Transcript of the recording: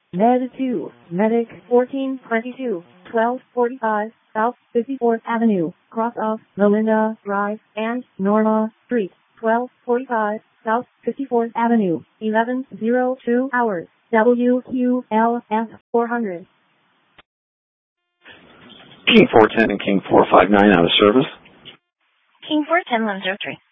Med 2, Medic 1422, 1245, South 54th Avenue, cross of Melinda Drive and Norma Street, 1245, South 54th Avenue, 1102 hours, WQLF 400. King 410 and King 459 out of service. King 410, 103.